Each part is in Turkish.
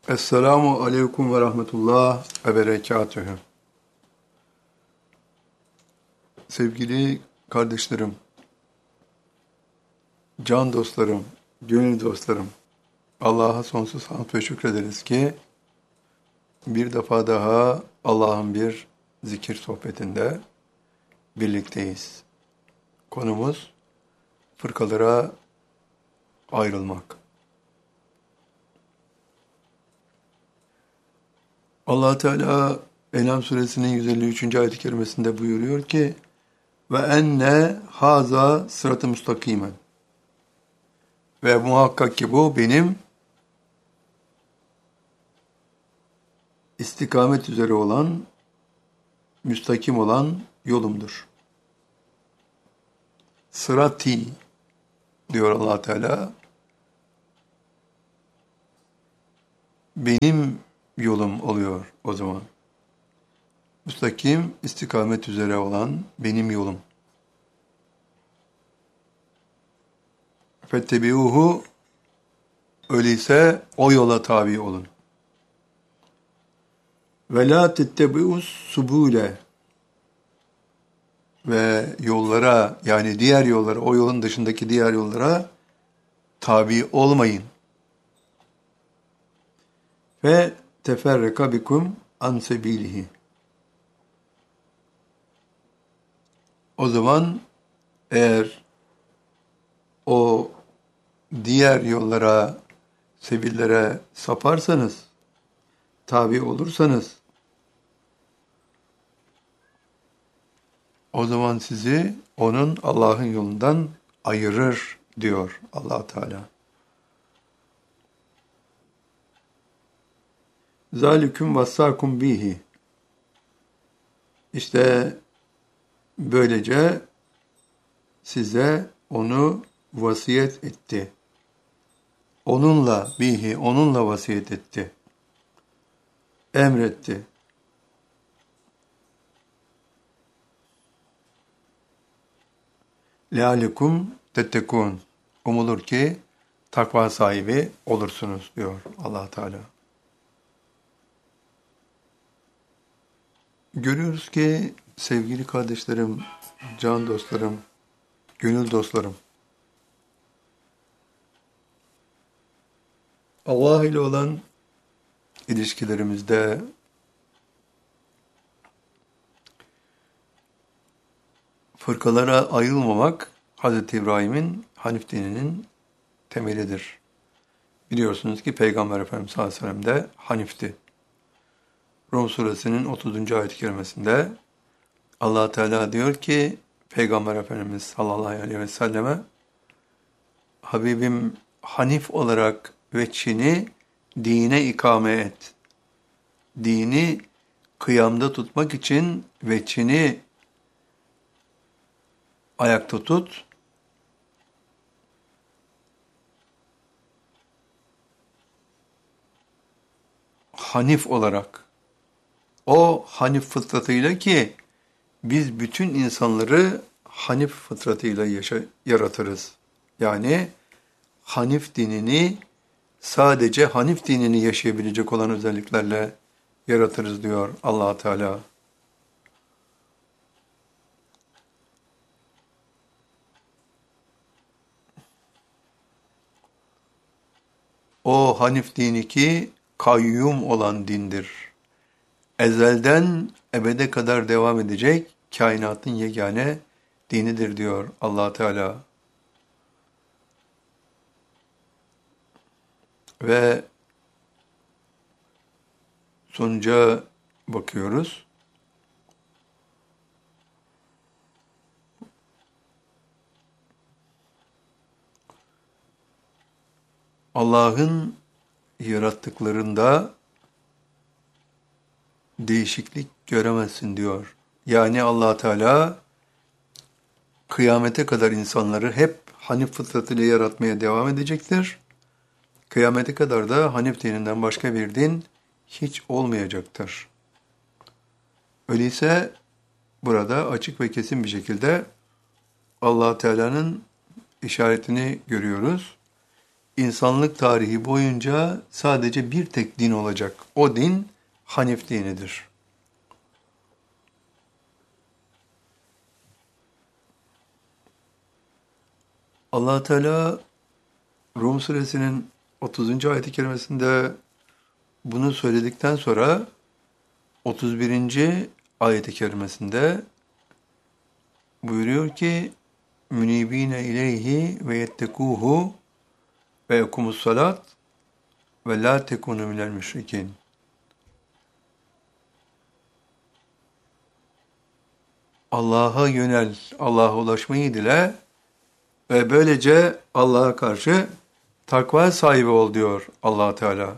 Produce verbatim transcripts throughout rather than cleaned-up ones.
Esselamu aleyküm ve rahmetullah ve berekatühü. Sevgili kardeşlerim, can dostlarım, gönül dostlarım, Allah'a sonsuz hamd ve şükrederiz ki bir defa daha Allah'ın bir zikir sohbetinde birlikteyiz. Konumuz fırkalara ayrılmak. Allah Teala En'am suresinin yüz elli üçüncü ayet-i kerimesinde buyuruyor ki ve enne haza sırat-ı müstakimen. Ve muhakkak ki bu benim istikamet üzere olan, müstakim olan yolumdur. Sırati diyor Allah Teala. Benim yolum oluyor o zaman. Müstakim, istikamet üzere olan benim yolum. Fettebi'uhu, öyleyse o yola tabi olun. Ve la tettebi'us subule, ve yollara, yani diğer yollara, o yolun dışındaki diğer yollara tabi olmayın. Ve teferreka bikum an sebilihi. O zaman eğer o diğer yollara, sebillere saparsanız, tabi olursanız, o zaman sizi onun, Allah'ın yolundan ayırır diyor Allah Teala. Zalikum vassakum bihi. İşte böylece size onu vasiyet etti. Onunla bihi, onunla vasiyet etti. Emretti. Lealikum tettekun. Umulur ki takva sahibi olursunuz diyor Allah Teala. Görüyoruz ki sevgili kardeşlerim, can dostlarım, gönül dostlarım, Allah ile olan ilişkilerimizde fırkalara ayrılmamak Hazreti İbrahim'in Hanif dininin temelidir. Biliyorsunuz ki Peygamber Efendimiz sallallahu aleyhi ve sellem de Hanif'ti. Rum suresinin otuzuncu ayet-i kerimesinde Allah Teala diyor ki Peygamber Efendimiz sallallahu aleyhi ve selleme Habibim Hanif olarak veçhini dine ikame et. Dini kıyamda tutmak için veçhini ayakta tut. Hanif olarak. O Hanif fıtratıyla ki biz bütün insanları Hanif fıtratıyla yaşa- yaratırız. Yani Hanif dinini sadece Hanif dinini yaşayabilecek olan özelliklerle yaratırız diyor Allah Teala. O Hanif dini ki kayyum olan dindir. Ezelden ebede kadar devam edecek kainatın yegane dinidir diyor Allah Teala. Ve sonuca bakıyoruz. Allah'ın yarattıklarında değişiklik göremezsin diyor. Yani Allah Teala kıyamete kadar insanları hep Hanif fıtratıyla yaratmaya devam edecektir. Kıyamete kadar da Hanif dininden başka bir din hiç olmayacaktır. Öyleyse burada açık ve kesin bir şekilde Allah Teala'nın işaretini görüyoruz. insanlık tarihi boyunca sadece bir tek din olacak. O din Hanif dinidir. Allah Teala Rum suresinin otuzuncu ayet-i kerimesinde bunu söyledikten sonra otuz birinci ayet-i kerimesinde buyuruyor ki münibine ileyhi ve yettekuhu ve yekumus salat ve la tekunu minel müşrikin. Allah'a yönel, Allah'a ulaşmayı dile ve böylece Allah'a karşı takva sahibi ol diyor Allah Teala.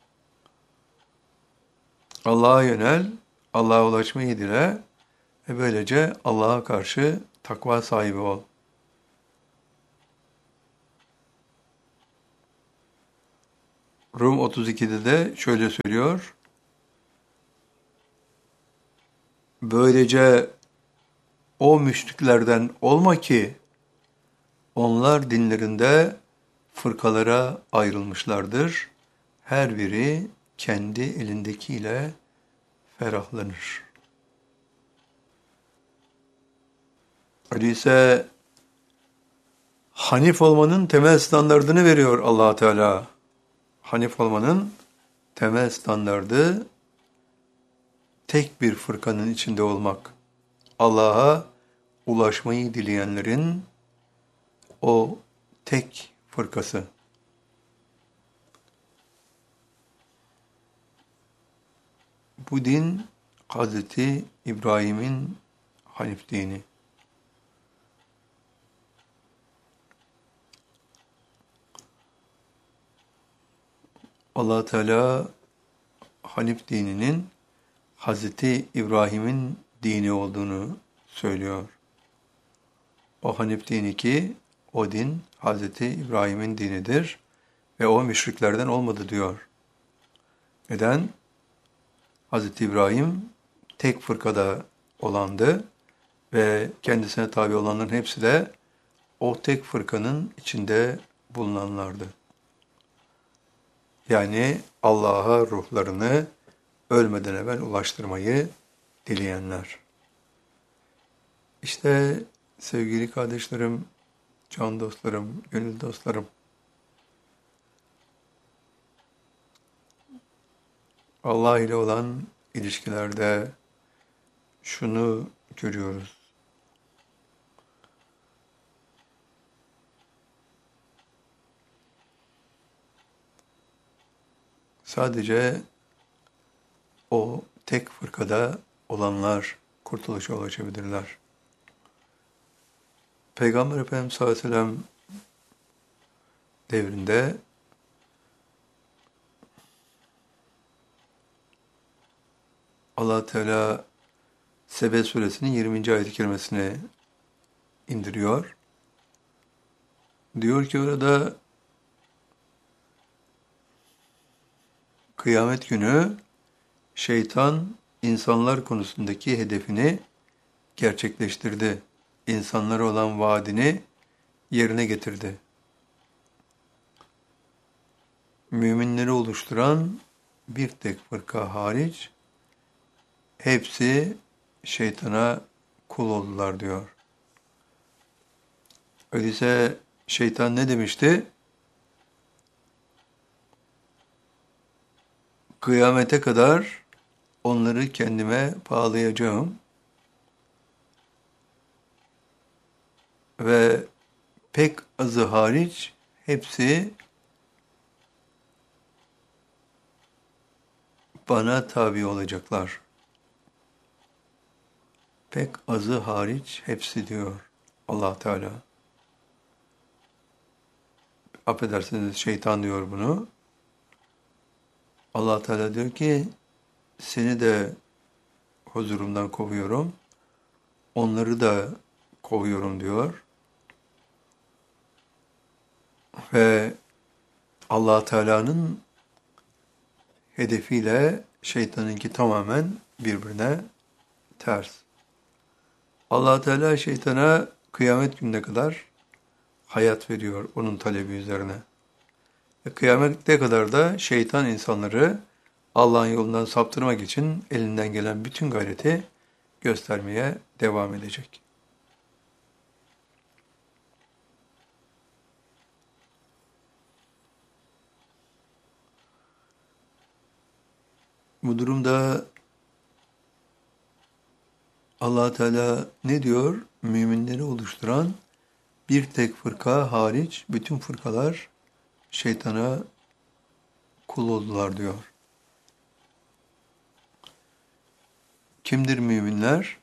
Allah'a yönel, Allah'a ulaşmayı dile ve böylece Allah'a karşı takva sahibi ol. Rum otuz ikide de şöyle söylüyor. Böylece o müşriklerden olma ki onlar dinlerinde fırkalara ayrılmışlardır. Her biri kendi elindekiyle ferahlanır. Öyleyse Hanif olmanın temel standardını veriyor Allah Teala. Hanif olmanın temel standardı tek bir fırkanın içinde olmak. Allah'a ulaşmayı dileyenlerin o tek fırkası. Bu din Hazreti İbrahim'in Hanif dini. Allah Teala Hanif dininin Hazreti İbrahim'in dini olduğunu söylüyor. O Hanif dini ki o din Hazreti İbrahim'in dinidir ve o müşriklerden olmadı diyor. Neden? Hazreti İbrahim tek fırkada olandı ve kendisine tabi olanların hepsi de o tek fırkanın içinde bulunanlardı. Yani Allah'a ruhlarını ölmeden evvel ulaştırmayı dileyenler. İşte sevgili kardeşlerim, can dostlarım, gönül dostlarım, Allah ile olan ilişkilerde şunu görüyoruz. Sadece o tek fırkada olanlar kurtuluşa ulaşabilirler. Peygamber Efendimiz sallallahu aleyhi ve sellem devrinde Allah Teala Sebe suresinin yirminci ayet-i kerimesini indiriyor. Diyor ki orada kıyamet günü şeytan insanlar konusundaki hedefini gerçekleştirdi. İnsanlara olan vaadini yerine getirdi. Müminleri oluşturan bir tek fırka hariç hepsi şeytana kul oldular diyor. Öyleyse şeytan ne demişti? Kıyamete kadar onları kendime bağlayacağım ve pek azı hariç hepsi bana tabi olacaklar. Pek azı hariç hepsi diyor Allah Teala. Affedersiniz şeytan diyor bunu. Allah Teala diyor ki seni de huzurumdan kovuyorum. Onları da kovuyorum diyor. Ve Allah Teala'nın hedefiyle şeytanınki tamamen birbirine ters. Allah Teala şeytana kıyamet gününe kadar hayat veriyor onun talebi üzerine. Ve kıyamete kadar da şeytan insanları Allah'ın yolundan saptırmak için elinden gelen bütün gayreti göstermeye devam edecek. Bu durumda Allah Teala ne diyor? Müminleri oluşturan bir tek fırka hariç bütün fırkalar şeytana kul oldular diyor. Kimdir müminler?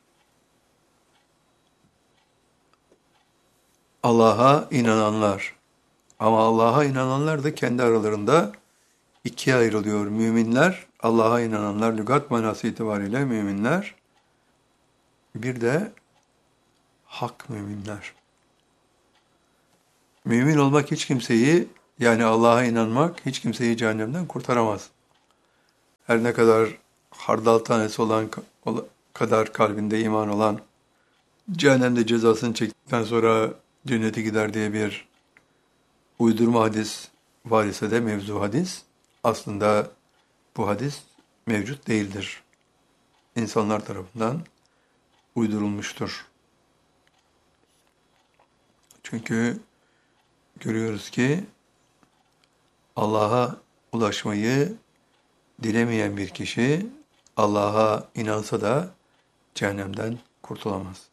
Allah'a inananlar. Ama Allah'a inananlar da kendi aralarında ikiye ayrılıyor. Müminler, Allah'a inananlar, lügat manası itibariyle müminler. Bir de hak müminler. Mümin olmak hiç kimseyi, yani Allah'a inanmak hiç kimseyi cehennemden kurtaramaz. Her ne kadar hardal tanesi olan kadar kalbinde iman olan, cehennemde cezasını çektikten sonra cennete gider diye bir uydurma hadis var ise de mevzu hadis, aslında bu hadis mevcut değildir. İnsanlar tarafından uydurulmuştur. Çünkü görüyoruz ki Allah'a ulaşmayı dilemeyen bir kişi Allah'a inansa da cehennemden kurtulamaz.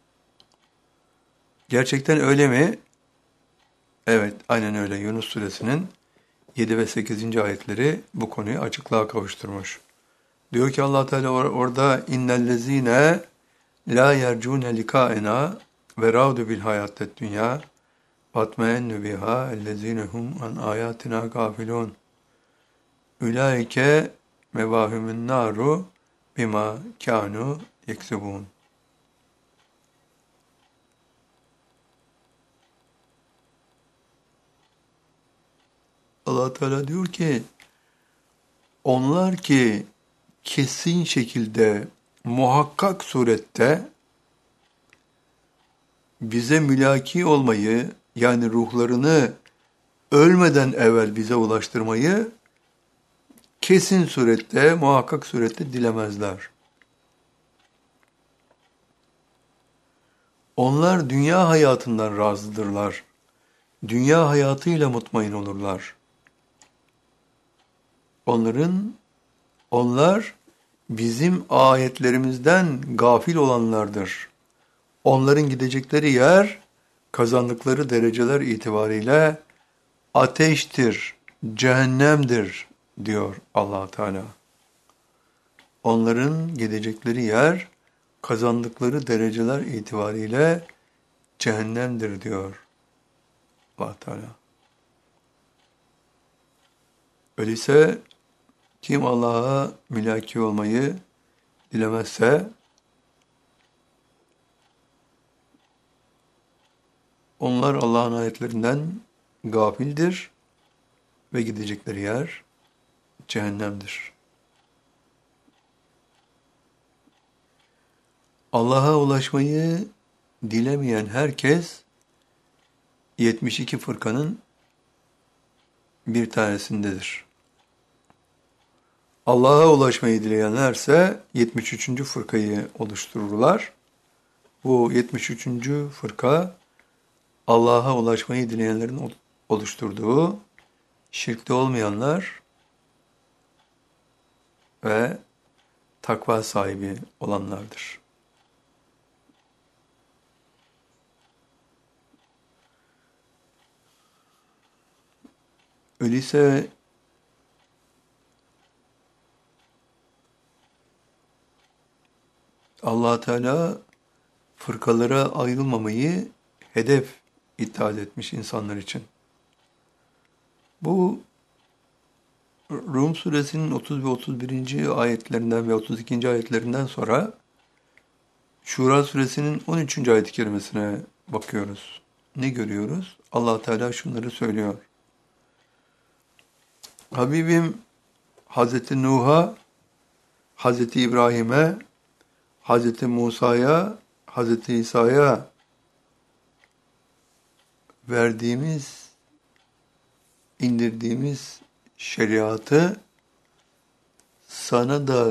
Gerçekten öyle mi? Evet, aynen öyle. Yunus suresinin yedi ve sekizinci ayetleri bu konuyu açıklığa kavuşturmuş. Diyor ki Allah Teala or orada innellezine la yercune likaena ve raudu bil hayatet dünya batmeennu biha ellezinehum an ayatina gafilun. Ulaike mevahumun naru bima kanu yeksubun. Allah Teala diyor ki onlar ki kesin şekilde muhakkak surette bize mülaki olmayı, yani ruhlarını ölmeden evvel bize ulaştırmayı kesin surette, muhakkak surette dilemezler. Onlar dünya hayatından razıdırlar. Dünya hayatıyla mutmain olurlar. Onların, onlar bizim ayetlerimizden gafil olanlardır. Onların gidecekleri yer, kazandıkları dereceler itibariyle ateştir, cehennemdir diyor Allah Teala. Onların gidecekleri yer, kazandıkları dereceler itibariyle cehennemdir diyor Allah Teala. Öyleyse kim Allah'a mülaki olmayı dilemezse onlar Allah'ın ayetlerinden gafildir ve gidecekleri yer cehennemdir. Allah'a ulaşmayı dilemeyen herkes yetmiş iki fırkanın bir tanesindedir. Allah'a ulaşmayı dileyenlerse yetmiş üçüncü fırkayı oluştururlar. Bu yetmiş üçüncü fırka Allah'a ulaşmayı dileyenlerin oluşturduğu şirkte olmayanlar ve takva sahibi olanlardır. Öyleyse Allah Teala fırkalara ayrılmamayı hedef itaat etmiş insanlar için. Bu Rum suresinin otuz ve otuz birinci ayetlerinden ve otuz ikinci ayetlerinden sonra Şura suresinin on üçüncü ayet-i kerimesine bakıyoruz. Ne görüyoruz? Allah Teala şunları söylüyor. Habibim Hazreti Nuh'a, Hazreti İbrahim'e, Hazreti Musa'ya, Hazreti İsa'ya verdiğimiz indirdiğimiz şeriatı sana da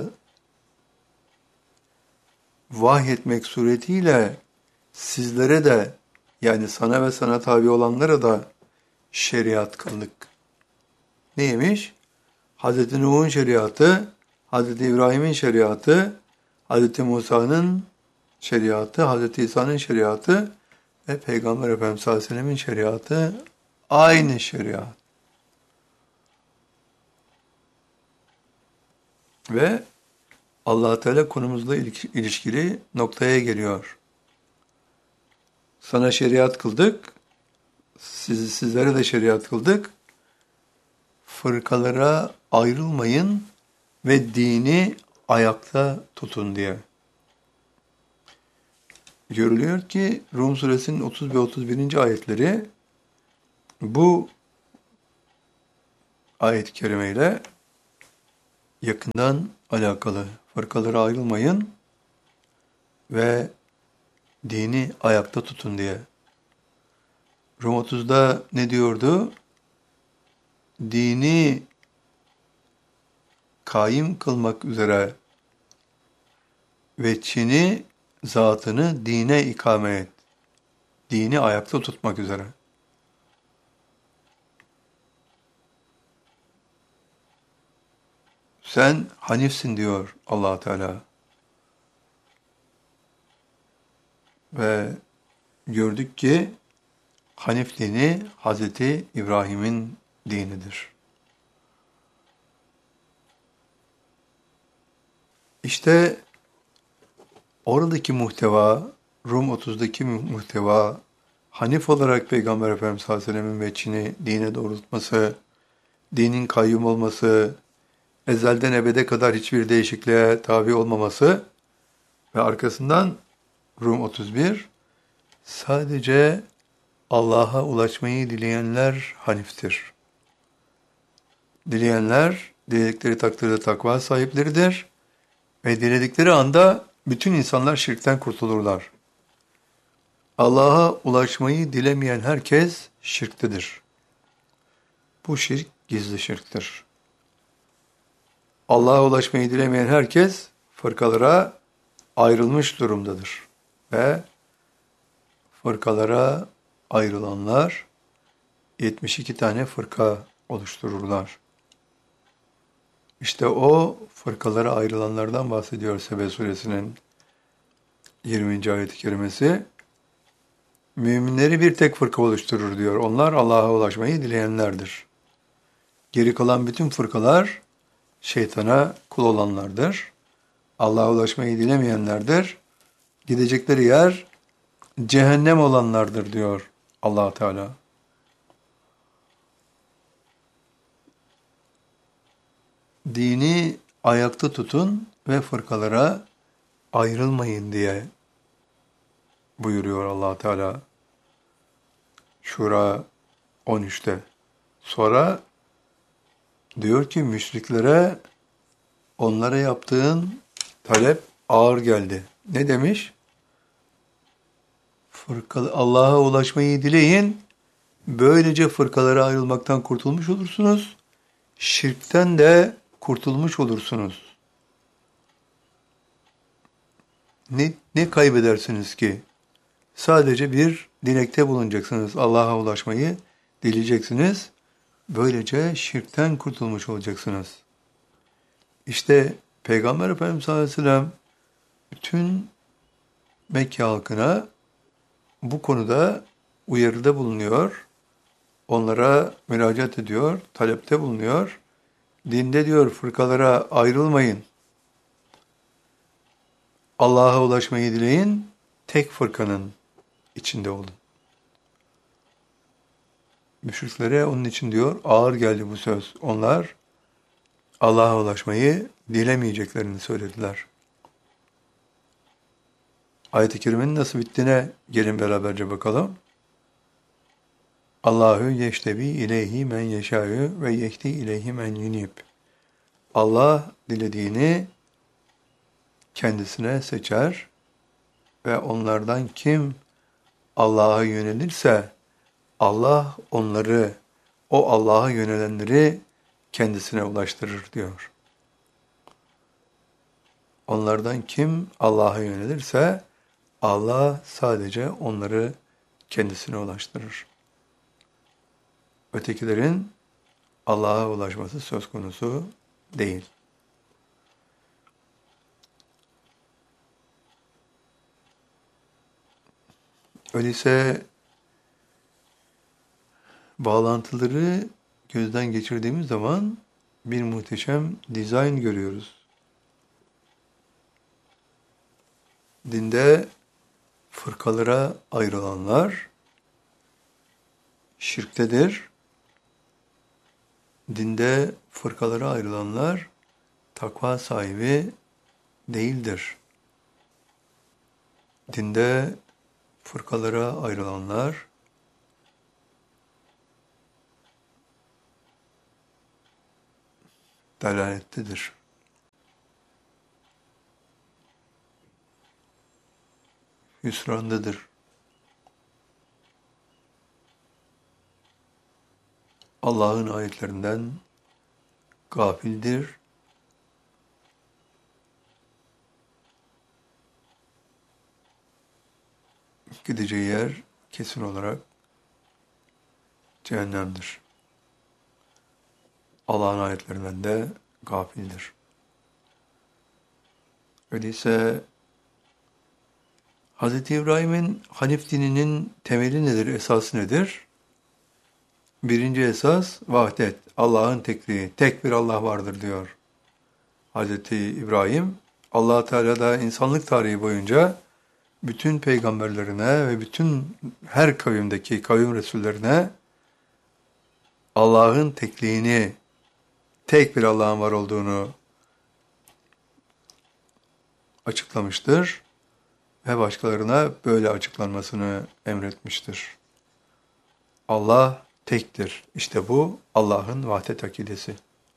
vahyetmek suretiyle sizlere de, yani sana ve sana tabi olanlara da şeriat kıldık. Neymiş? Hazreti Nuh'un şeriatı, Hazreti İbrahim'in şeriatı, Hazreti Musa'nın şeriatı, Hazreti İsa'nın şeriatı ve Peygamber Efendimiz sallallahu aleyhi ve sellem'in şeriatı aynı şeriat. Ve Allah Teala konumuzla ilişkili noktaya geliyor. Sana şeriat kıldık, siz, sizlere de şeriat kıldık. Fırkalara ayrılmayın ve dini ayakta tutun diye. Görülüyor ki Rum suresinin otuz ve otuz birinci ayetleri bu ayet-i kerimeyle yakından alakalı. Fırkalara ayrılmayın ve dini ayakta tutun diye. Rum otuzda ne diyordu? Dini kaim kılmak üzere ve Çin'i, zatını dine ikame et. Dini ayakta tutmak üzere. Sen Hanifsin diyor Allah Teala. Ve gördük ki Hanif dini Hazreti İbrahim'in dinidir. İşte oradaki muhteva, Rum otuzdaki muhteva, Hanif olarak Peygamber Efendimiz sallallahu aleyhi ve sellem'in ve Çin'i dine doğrultması, dinin kayyum olması, ezelden ebede kadar hiçbir değişikliğe tabi olmaması ve arkasından Rum otuz bir, sadece Allah'a ulaşmayı dileyenler Hanif'tir. Dileyenler, diledikleri takdirde takva sahipleridir ve diledikleri anda bütün insanlar şirkten kurtulurlar. Allah'a ulaşmayı dilemeyen herkes şirktedir. Bu şirk gizli şirktir. Allah'a ulaşmayı dilemeyen herkes fırkalara ayrılmış durumdadır. Ve fırkalara ayrılanlar yetmiş iki tane fırka oluştururlar. İşte o fırkalara ayrılanlardan bahsediyor Sebe suresinin yirminci ayet-i kerimesi. Müminleri bir tek fırka oluşturur diyor. Onlar Allah'a ulaşmayı dileyenlerdir. Geri kalan bütün fırkalar şeytana kul olanlardır. Allah'a ulaşmayı dilemeyenlerdir. Gidecekleri yer cehennem olanlardır diyor Allah Teala. Dini ayakta tutun ve fırkalara ayrılmayın diye buyuruyor Allah Teala. Şura on üçte. Sonra diyor ki müşriklere onlara yaptığın talep ağır geldi. Ne demiş? Fırkalı Allah'a ulaşmayı dileyin. Böylece fırkalara ayrılmaktan kurtulmuş olursunuz. Şirkten de kurtulmuş olursunuz. Ne, ne kaybedersiniz ki? Sadece bir dilekte bulunacaksınız. Allah'a ulaşmayı dileyeceksiniz. Böylece şirkten kurtulmuş olacaksınız. İşte Peygamber Efendimiz sallallahu aleyhi ve sellem bütün Mekke halkına bu konuda uyarıda bulunuyor. Onlara müracaat ediyor, talepte bulunuyor. Dinde diyor fırkalara ayrılmayın. Allah'a ulaşmayı dileyin, tek fırkanın içinde olun. Müşriklere onun için diyor ağır geldi bu söz. Onlar Allah'a ulaşmayı dilemeyeceklerini söylediler. Ayet-i Kerime'nin nasıl bittiğine gelin beraberce bakalım. Allahu yeştebi ileyhi men yeşâ'ü ve yehdi ileyhi men yunib. Allah dilediğini kendisine seçer ve onlardan kim Allah'a yönelirse Allah onları o Allah'a yönelenleri kendisine ulaştırır diyor. Onlardan kim Allah'a yönelirse Allah sadece onları kendisine ulaştırır. Ötekilerin Allah'a ulaşması söz konusu değil. Öyleyse bağlantıları gözden geçirdiğimiz zaman bir muhteşem dizayn görüyoruz. Dinde fırkalara ayrılanlar şirktedir. Dinde fırkalara ayrılanlar takva sahibi değildir. Dinde fırkalara ayrılanlar dalalettedir. Hüsrandadır. Allah'ın ayetlerinden gafildir. Gideceği yer kesin olarak cehennemdir. Allah'ın ayetlerinden de gafildir. Öyleyse Hz. İbrahim'in Hanif dininin temeli nedir, esası nedir? Birinci esas vahdet, Allah'ın tekliği, tek bir Allah vardır diyor Hz. İbrahim. Allah Teala da insanlık tarihi boyunca bütün peygamberlerine ve bütün her kavimdeki kavim resullerine Allah'ın tekliğini, tek bir Allah'ın var olduğunu açıklamıştır ve başkalarına böyle açıklanmasını emretmiştir. Allah tektir. İşte bu Allah'ın vahdet akidesi.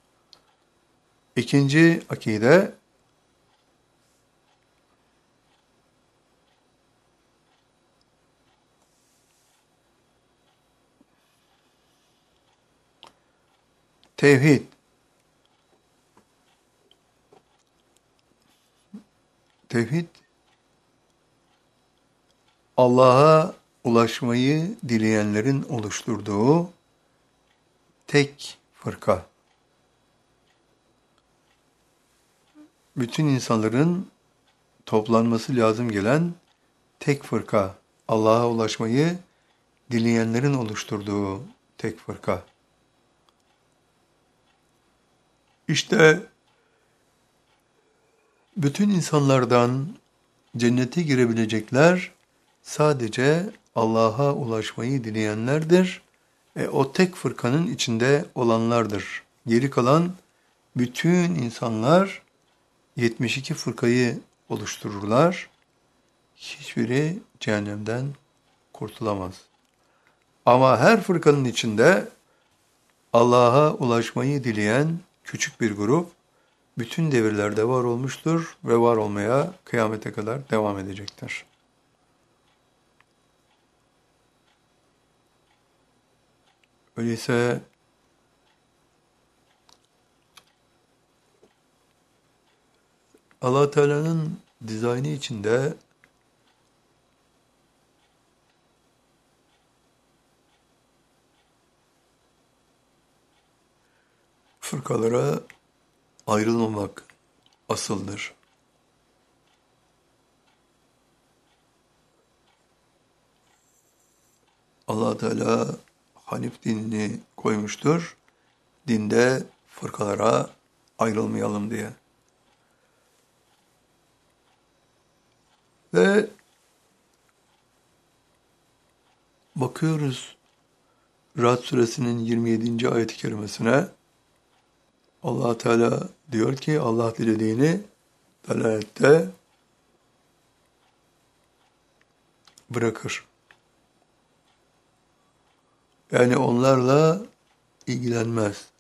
İkinci akide, tevhid. Tevhid, Allah'a ulaşmayı dileyenlerin oluşturduğu tek fırka. Bütün insanların toplanması lazım gelen tek fırka. Allah'a ulaşmayı dileyenlerin oluşturduğu tek fırka. İşte bütün insanlardan cennete girebilecekler sadece Allah'a ulaşmayı dileyenlerdir. E, o tek fırkanın içinde olanlardır. Geri kalan bütün insanlar yetmiş iki fırkayı oluştururlar. Hiçbiri cehennemden kurtulamaz. Ama her fırkanın içinde Allah'a ulaşmayı dileyen küçük bir grup bütün devirlerde var olmuştur ve var olmaya kıyamete kadar devam edecektir. Öyleyse Allah Teala'nın dizaynı içinde fırkalara ayrılmamak asıldır. Allah Teala Hanif dinini koymuştur. Dinde fırkalara ayrılmayalım diye. Ve bakıyoruz Ra'd suresinin yirmi yedinci ayet-i kerimesine. Allah Teala diyor ki Allah dilediğini dalalette bırakır. Yani onlarla ilgilenmez.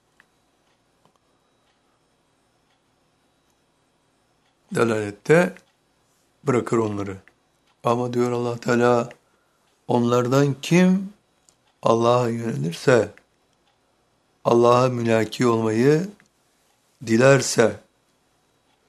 Dalalette bırakır onları. Ama diyor Allah Teala onlardan kim Allah'a yönelirse Allah'a mülaki olmayı dilerse